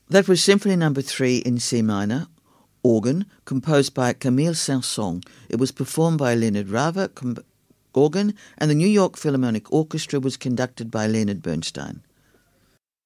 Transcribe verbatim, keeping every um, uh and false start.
That was Symphony Number Three in C minor, organ, composed by Camille Saint-Saëns. It was performed by Leonard Rava, organ, and the New York Philharmonic Orchestra was conducted by Leonard Bernstein.